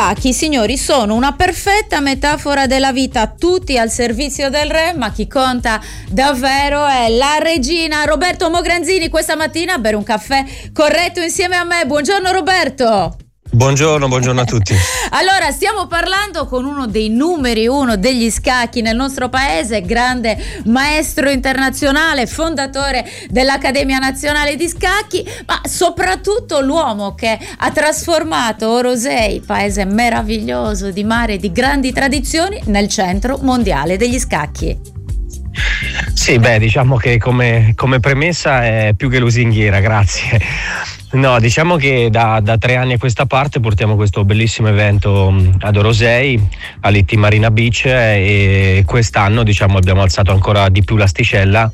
scacchi, signori, sono una perfetta metafora della vita, tutti al servizio del re, ma chi conta davvero è la regina. Roberto Mogranzini questa mattina a bere un caffè corretto insieme a me. Buongiorno Roberto. Buongiorno a tutti. Allora, stiamo parlando con uno dei numeri uno degli scacchi nel nostro paese, grande maestro internazionale, fondatore dell'Accademia Nazionale di Scacchi, ma soprattutto l'uomo che ha trasformato Orosei, paese meraviglioso di mare e di grandi tradizioni, nel centro mondiale degli scacchi. Sì, diciamo che come premessa è più che lusinghiera, grazie. No, diciamo che da 3 anni a questa parte portiamo questo bellissimo evento ad Orosei, all'IT Marina Beach, e quest'anno abbiamo alzato ancora di più l'asticella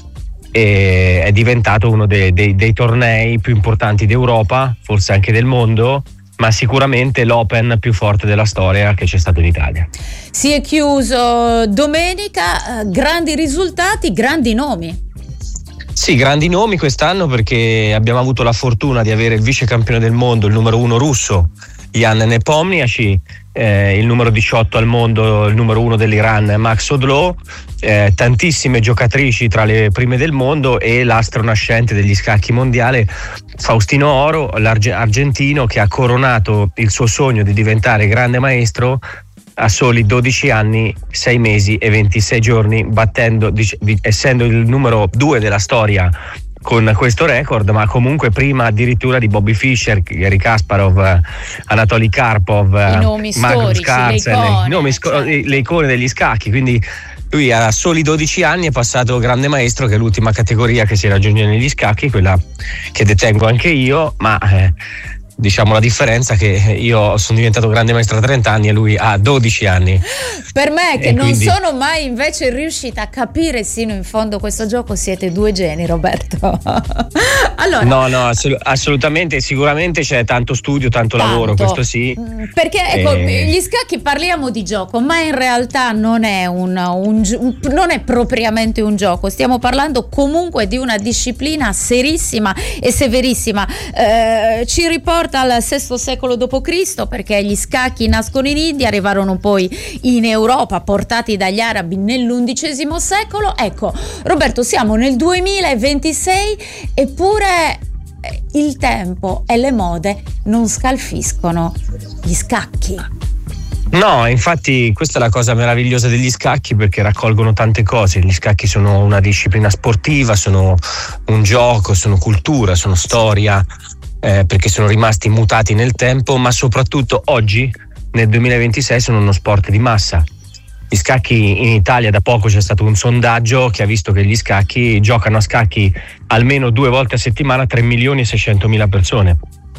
e è diventato uno dei tornei più importanti d'Europa, forse anche del mondo, ma sicuramente l'Open più forte della storia che c'è stato in Italia. Si è chiuso domenica, grandi risultati, grandi nomi. Sì, grandi nomi quest'anno perché abbiamo avuto la fortuna di avere il vice campione del mondo, il numero 1 russo, Jan Nepomniachtchi, il numero 18 al mondo, il numero 1 dell'Iran, Max Odlo, tantissime giocatrici tra le prime del mondo e l'astro nascente degli scacchi mondiale, Faustino Oro, l'argentino, che ha coronato il suo sogno di diventare grande maestro a soli 12 anni, 6 mesi e 26 giorni, battendo, essendo il numero 2 della storia con questo record, ma comunque prima addirittura di Bobby Fischer, Garry Kasparov, Anatoly Karpov, Magnus Carlsen, le icone degli scacchi. Quindi lui a soli 12 anni è passato grande maestro, che è l'ultima categoria che si raggiunge negli scacchi, quella che detengo anche io, ma diciamo la differenza che io sono diventato grande maestro a 30 anni e lui ha 12 anni. Per me che non sono mai invece riuscita a capire sino in fondo questo gioco, siete due geni, Roberto. Allora, no, assolutamente, sicuramente c'è tanto studio, tanto lavoro, questo sì. Perché ecco, gli scacchi, parliamo di gioco, ma in realtà non è non è propriamente un gioco. Stiamo parlando comunque di una disciplina serissima e severissima. Ci riporta al VI secolo d.C., perché gli scacchi nascono in India, arrivarono poi in Europa portati dagli arabi nell'XI secolo. Ecco, Roberto, siamo nel 2026 eppure il tempo e le mode non scalfiscono gli scacchi. No, infatti questa è la cosa meravigliosa degli scacchi, perché raccolgono tante cose. Gli scacchi sono una disciplina sportiva, sono un gioco, sono cultura, sono storia, perché sono rimasti mutati nel tempo, ma soprattutto oggi nel 2026 sono uno sport di massa. Gli scacchi in Italia, da poco c'è stato un sondaggio che ha visto che gli scacchi giocano a scacchi almeno 2 volte a settimana 3.600.000 persone.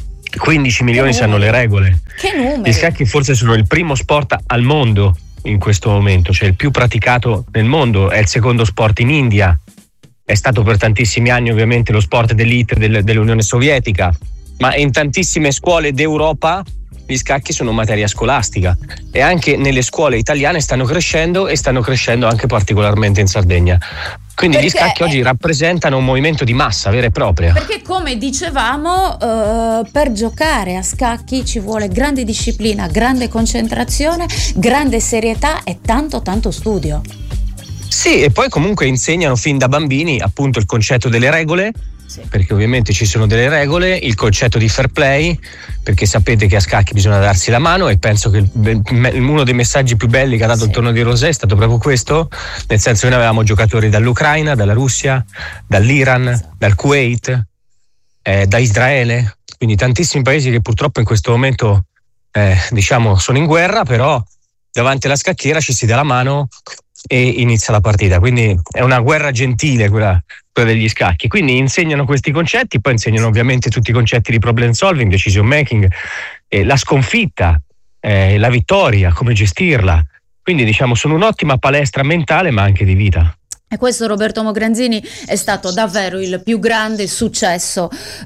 15 milioni sanno le regole. Che numeri! Gli scacchi forse sono il primo sport al mondo in questo momento, cioè il più praticato nel mondo, è il secondo sport in India. È stato per tantissimi anni ovviamente lo sport d'élite dell'Unione Sovietica, ma in tantissime scuole d'Europa gli scacchi sono materia scolastica, e anche nelle scuole italiane stanno crescendo, e stanno crescendo anche particolarmente in Sardegna. Quindi gli scacchi oggi rappresentano un movimento di massa vera e propria. Perché, come dicevamo, per giocare a scacchi ci vuole grande disciplina, grande concentrazione, grande serietà e tanto studio. Sì, e poi comunque insegnano fin da bambini appunto il concetto delle regole, sì, perché ovviamente ci sono delle regole, il concetto di fair play, perché sapete che a scacchi bisogna darsi la mano, e penso che uno dei messaggi più belli che ha dato il torneo di Orosei è stato proprio questo, nel senso che noi avevamo giocatori dall'Ucraina, dalla Russia, dall'Iran, dal Kuwait, da Israele, quindi tantissimi paesi che purtroppo in questo momento diciamo sono in guerra, però davanti alla scacchiera ci si dà la mano e inizia la partita. Quindi è una guerra gentile quella degli scacchi. Quindi insegnano questi concetti, poi insegnano ovviamente tutti i concetti di problem solving, decision making, la sconfitta, la vittoria, come gestirla. Quindi diciamo sono un'ottima palestra mentale ma anche di vita. E questo, Roberto Mogranzini, è stato davvero il più grande successo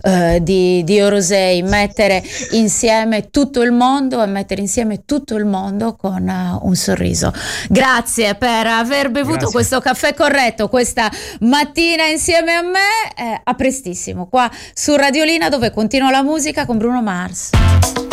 di Orosei, mettere insieme tutto il mondo e mettere insieme tutto il mondo con un sorriso. Grazie per aver bevuto questo caffè corretto questa mattina insieme a me. A prestissimo qua su Radiolina, dove continua la musica con Bruno Mars.